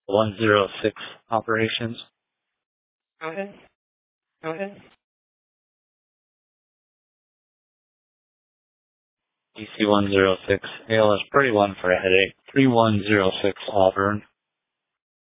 106 operations. DC 106, ALS Party 1 for a headache. 3106 Auburn.